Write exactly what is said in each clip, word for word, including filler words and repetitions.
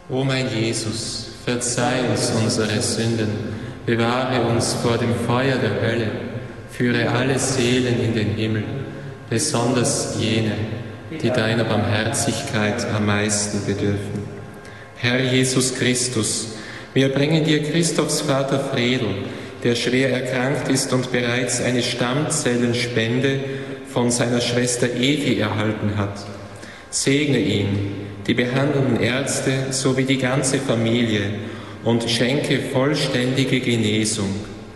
O mein Jesus, verzeih uns unsere Sünden, bewahre uns vor dem Feuer der Hölle, führe alle Seelen in den Himmel, besonders jene, die deiner Barmherzigkeit am meisten bedürfen. Herr Jesus Christus, wir bringen dir Christophs Vater Fredel, der schwer erkrankt ist und bereits eine Stammzellenspende von seiner Schwester Evi erhalten hat. Segne ihn, die behandelnden Ärzte sowie die ganze Familie und schenke vollständige Genesung.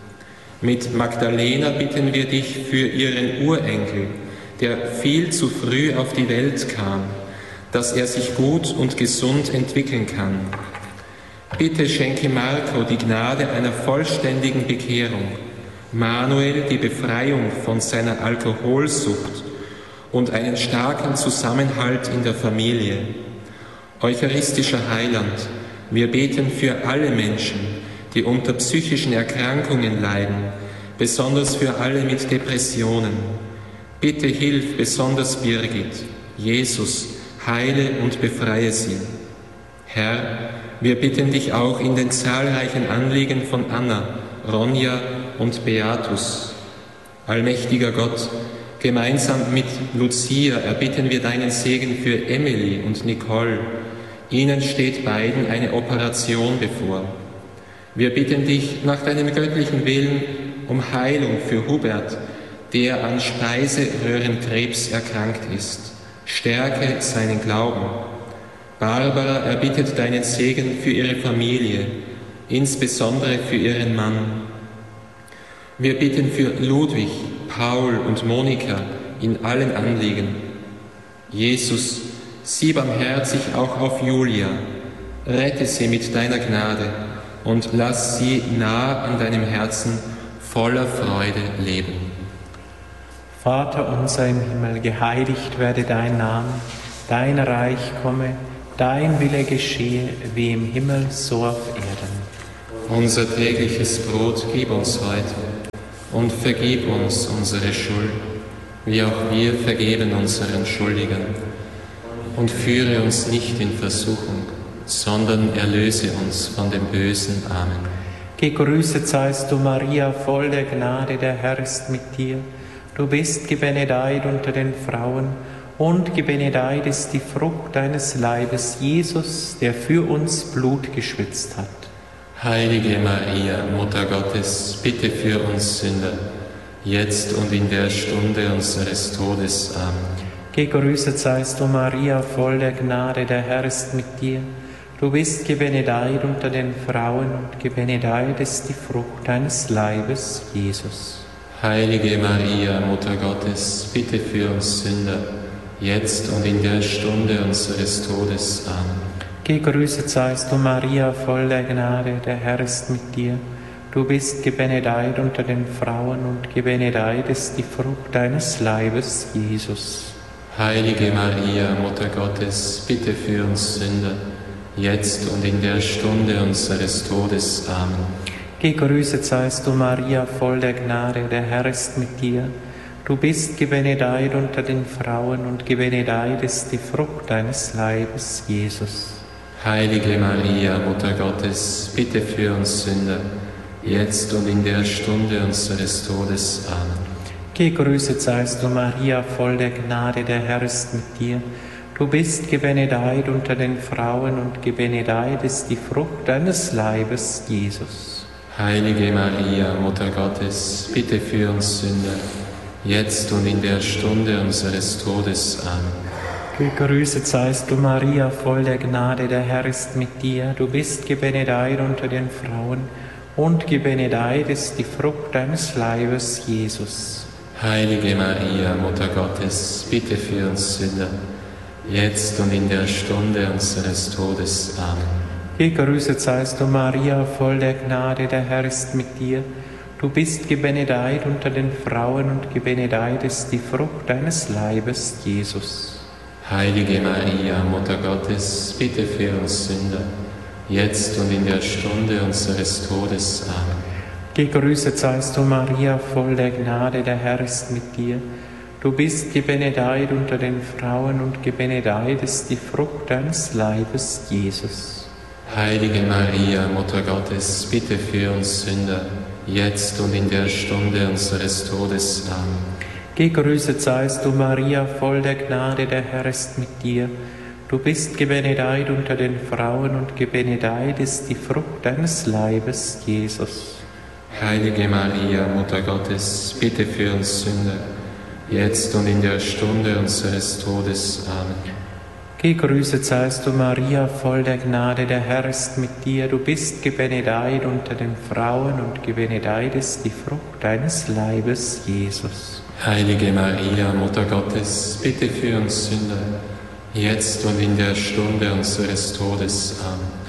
Mit Magdalena bitten wir dich für ihren Urenkel, der viel zu früh auf die Welt kam, dass er sich gut und gesund entwickeln kann. Bitte schenke Marco die Gnade einer vollständigen Bekehrung, Manuel die Befreiung von seiner Alkoholsucht und einen starken Zusammenhalt in der Familie. Eucharistischer Heiland, wir beten für alle Menschen, die unter psychischen Erkrankungen leiden, besonders für alle mit Depressionen. Bitte hilf besonders Birgit. Jesus, heile und befreie sie. Herr, wir bitten dich auch in den zahlreichen Anliegen von Anna, Ronja und Beatus. Allmächtiger Gott, gemeinsam mit Lucia erbitten wir deinen Segen für Emily und Nicole. Ihnen steht beiden eine Operation bevor. Wir bitten dich nach deinem göttlichen Willen um Heilung für Hubert, der an Speiseröhrenkrebs erkrankt ist. Stärke seinen Glauben. Barbara erbittet deinen Segen für ihre Familie, insbesondere für ihren Mann. Wir bitten für Ludwig, Paul und Monika in allen Anliegen. Jesus, sieh barmherzig auch auf Julia, rette sie mit deiner Gnade und lass sie nah an deinem Herzen voller Freude leben. Vater unser im Himmel, geheiligt werde dein Name, dein Reich komme, dein Wille geschehe, wie im Himmel, so auf Erden. Unser tägliches Brot gib uns heute und vergib uns unsere Schuld, wie auch wir vergeben unseren Schuldigern. Und führe uns nicht in Versuchung, sondern erlöse uns von dem Bösen. Amen. Gegrüßet seist du, Maria, voll der Gnade, der Herr ist mit dir. Du bist gebenedeit unter den Frauen, und gebenedeit ist die Frucht deines Leibes, Jesus, der für uns Blut geschwitzt hat. Heilige Maria, Mutter Gottes, bitte für uns Sünder, jetzt und in der Stunde unseres Todes. Amen. Gegrüßet seist du, Maria, voll der Gnade, der Herr ist mit dir. Du bist gebenedeit unter den Frauen, und gebenedeit ist die Frucht deines Leibes, Jesus. Heilige Maria, Mutter Gottes, bitte für uns Sünder, jetzt und in der Stunde unseres Todes. Amen. Gegrüßet seist du, Maria, voll der Gnade, der Herr ist mit dir. Du bist gebenedeit unter den Frauen, und gebenedeit ist die Frucht deines Leibes, Jesus. Heilige Maria, Mutter Gottes, bitte für uns Sünder, jetzt und in der Stunde unseres Todes. Amen. Gegrüßet seist du, Maria, voll der Gnade, der Herr ist mit dir. Du bist gebenedeit unter den Frauen, und gebenedeit ist die Frucht deines Leibes, Jesus. Heilige Maria, Mutter Gottes, bitte für uns Sünder, jetzt und in der Stunde unseres Todes. Amen. Gegrüßet seist du, Maria, voll der Gnade, der Herr ist mit dir. Du bist gebenedeit unter den Frauen, und gebenedeit ist die Frucht deines Leibes, Jesus. Heilige Maria, Mutter Gottes, bitte für uns Sünder, jetzt und in der Stunde unseres Todes. Amen. Gegrüßet seist du, Maria, voll der Gnade, der Herr ist mit dir. Du bist gebenedeit unter den Frauen, und gebenedeit ist die Frucht deines Leibes, Jesus. Heilige Maria, Mutter Gottes, bitte für uns Sünder, jetzt und in der Stunde unseres Todes. Amen. Gegrüßet seist du, Maria, voll der Gnade, der Herr ist mit dir. Du bist gebenedeit unter den Frauen, und gebenedeit ist die Frucht deines Leibes, Jesus. Heilige Maria, Mutter Gottes, bitte für uns Sünder, jetzt und in der Stunde unseres Todes. Amen. Gegrüßet seist du, Maria, voll der Gnade, der Herr ist mit dir. Du bist gebenedeit unter den Frauen, und gebenedeit ist die Frucht deines Leibes, Jesus. Heilige Maria, Mutter Gottes, bitte für uns Sünder, jetzt und in der Stunde unseres Todes. Amen. Gegrüßet seist du, Maria, voll der Gnade, der Herr ist mit dir. Du bist gebenedeit unter den Frauen und gebenedeit ist die Frucht deines Leibes, Jesus. Heilige Maria, Mutter Gottes, bitte für uns Sünder, jetzt und in der Stunde unseres Todes. Amen. Gegrüßet seist du, Maria, voll der Gnade, der Herr ist mit dir. Du bist gebenedeit unter den Frauen und gebenedeit ist die Frucht deines Leibes, Jesus. Heilige Maria, Mutter Gottes, bitte für uns Sünder, jetzt und in der Stunde unseres Todes. Amen.